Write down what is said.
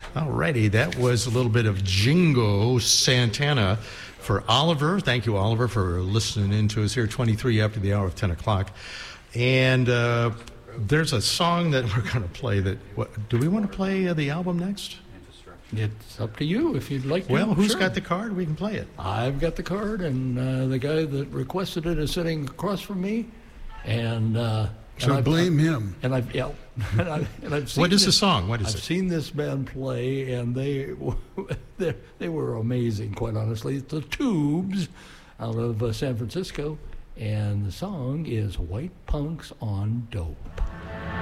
Alrighty, that was a little bit of Jingo Santana for Oliver. Thank you, Oliver, for listening in to us here, 23 after the hour of 10 o'clock. And there's a song that we're going to play do we want to play the album next? It's up to you if you'd like to. Well, who's got the card? We can play it. I've got the card, and the guy that requested it is sitting across from me. And so blame him. And I've seen what is the song? What is I've seen this band play, and they were amazing, quite honestly. It's the Tubes out of San Francisco, and the song is White Punks on Dope.